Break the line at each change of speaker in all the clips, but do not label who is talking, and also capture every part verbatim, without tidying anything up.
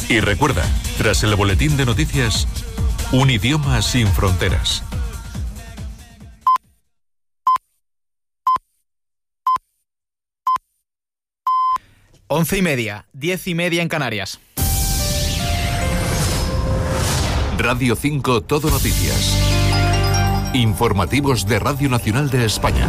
Y recuerda, tras el boletín de noticias, un idioma sin fronteras.
Once y media, diez y media en Canarias.
Radio cinco Todo Noticias. Informativos de Radio Nacional de España.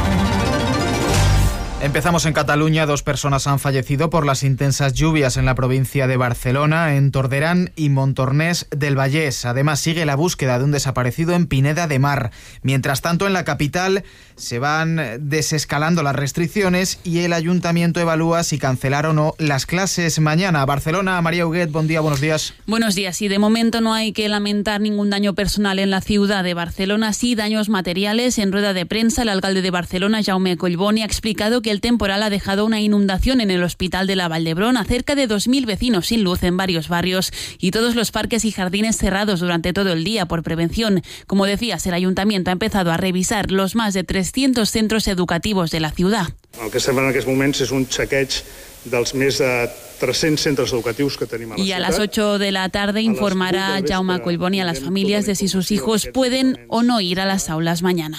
Empezamos en Cataluña. Dos personas han fallecido por las intensas lluvias en la provincia de Barcelona, en Torderán y Montornès del Vallès. Además, sigue la búsqueda de un desaparecido en Pineda de Mar. Mientras tanto, en la capital se van desescalando las restricciones y el ayuntamiento evalúa si cancelar o no las clases mañana. Barcelona, María Huguet, buen día, buenos días.
Buenos días. Y de momento no hay que lamentar ningún daño personal en la ciudad de Barcelona, sí daños materiales. En rueda de prensa, el alcalde de Barcelona, Jaume Collboni, ha explicado que el temporal ha dejado una inundación en el hospital de la Vall d'Hebron, a cerca de dos mil vecinos sin luz en varios barrios y todos los parques y jardines cerrados durante todo el día por prevención. Como decías, el ayuntamiento ha empezado a revisar los más de trescientos centros educativos de la ciudad.
El que sembla en aquests moments és un xequeig dels més de trescientos centros educativos que tenemos.
Y a las ocho de la tarde informará Jaume Collboni a las familias de si sus hijos pueden o no ir a las aulas mañana.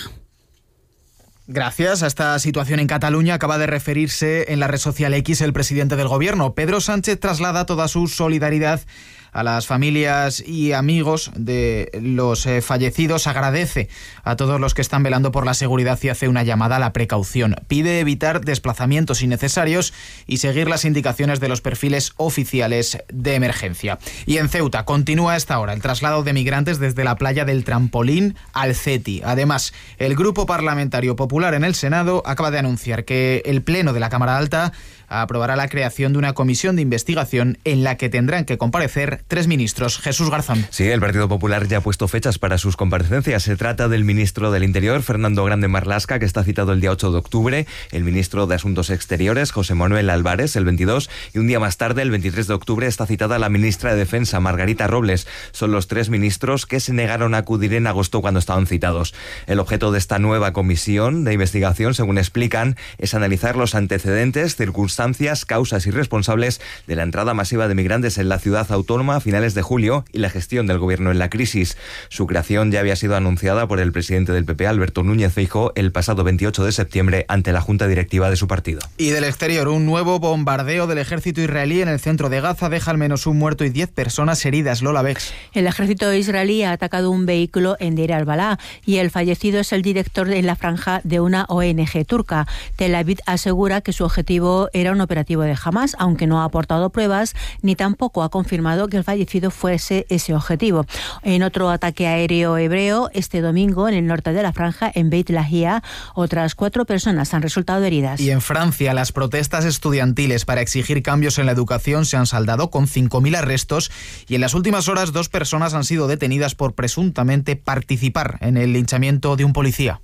Gracias a esta situación en Cataluña acaba de referirse en la red social X el presidente del gobierno. Pedro Sánchez traslada toda su solidaridad a las familias y amigos de los eh, fallecidos. Agradece a todos los que están velando por la seguridad y hace una llamada a la precaución. Pide evitar desplazamientos innecesarios y seguir las indicaciones de los perfiles oficiales de emergencia. Y en Ceuta continúa a esta hora el traslado de migrantes desde la playa del Trampolín al Ceti. Además, el Grupo Parlamentario Popular en el Senado acaba de anunciar que el Pleno de la Cámara Alta aprobará la creación de una comisión de investigación en la que tendrán que comparecer tres ministros. Jesús Garzón.
Sí, el Partido Popular ya ha puesto fechas para sus comparecencias. Se trata del ministro del Interior, Fernando Grande Marlaska, que está citado el día ocho de octubre, el ministro de Asuntos Exteriores, José Manuel Álvarez, el veintidós, y un día más tarde, el veintitrés de octubre, está citada la ministra de Defensa, Margarita Robles. Son los tres ministros que se negaron a acudir en agosto cuando estaban citados. El objeto de esta nueva comisión de investigación, según explican, es analizar los antecedentes, circunstancias, causas y responsables de la entrada masiva de migrantes en la ciudad autónoma a finales de julio y la gestión del gobierno en la crisis. Su creación ya había sido anunciada por el presidente del P P, Alberto Núñez Feijóo, el pasado veintiocho de septiembre ante la junta directiva de su partido.
Y del exterior, un nuevo bombardeo del ejército israelí en el centro de Gaza deja al menos un muerto y diez personas heridas. Lola Bex.
El ejército israelí ha atacado un vehículo en Deir al-Balá y el fallecido es el director en la franja de una O N G turca. Tel Aviv asegura que su objetivo era un operativo de Hamas, aunque no ha aportado pruebas ni tampoco ha confirmado que el fallecido fuese ese objetivo. En otro ataque aéreo hebreo, este domingo en el norte de la franja, en Beit Lahia, otras cuatro personas han resultado heridas.
Y en Francia, las protestas estudiantiles para exigir cambios en la educación se han saldado con cinco mil arrestos y en las últimas horas dos personas han sido detenidas por presuntamente participar en el linchamiento de un policía.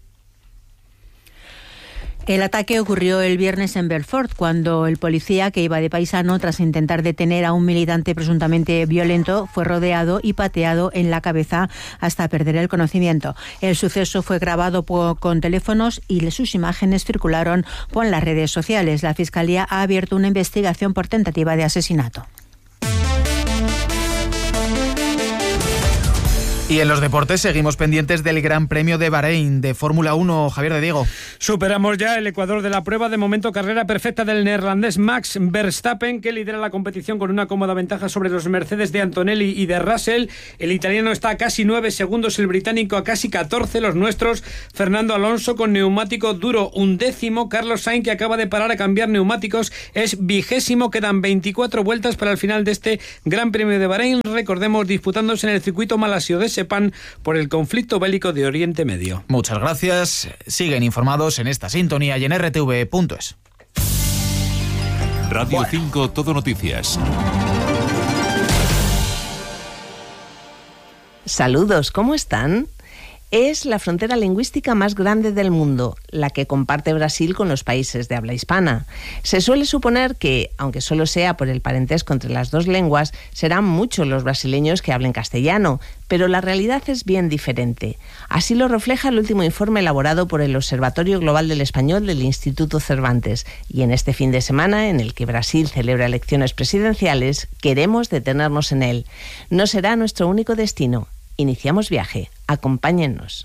El ataque ocurrió el viernes en Belfort, cuando el policía, que iba de paisano tras intentar detener a un militante presuntamente violento, fue rodeado y pateado en la cabeza hasta perder el conocimiento. El suceso fue grabado por, con teléfonos y sus imágenes circularon por las redes sociales. La Fiscalía ha abierto una investigación por tentativa de asesinato.
Y en los deportes seguimos pendientes del Gran Premio de Bahrein de Fórmula uno. Javier de Diego.
Superamos ya el ecuador de la prueba. De momento, carrera perfecta del neerlandés Max Verstappen, que lidera la competición con una cómoda ventaja sobre los Mercedes de Antonelli y de Russell. El italiano está a casi nueve segundos, el británico a casi catorce, los nuestros. Fernando Alonso con neumático duro, un décimo. Carlos Sainz, que acaba de parar a cambiar neumáticos, es vigésimo. Quedan veinticuatro vueltas para el final de este Gran Premio de Bahrein. Recordemos, disputándose en el circuito malasio de Sepang por el conflicto bélico de Oriente Medio.
Muchas gracias. Siguen informados en esta sintonía y en R T V punto es.
Radio bueno. cinco Todo Noticias.
Saludos, ¿cómo están? Es la frontera lingüística más grande del mundo, la que comparte Brasil con los países de habla hispana. Se suele suponer que, aunque solo sea por el parentesco entre las dos lenguas, serán muchos los brasileños que hablen castellano, pero la realidad es bien diferente. Así lo refleja el último informe elaborado por el Observatorio Global del Español del Instituto Cervantes. Y en este fin de semana, en el que Brasil celebra elecciones presidenciales, queremos detenernos en él. No será nuestro único destino. Iniciamos viaje. Acompáñennos.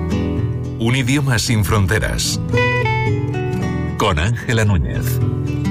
Un idioma sin fronteras. Con Ángela Núñez.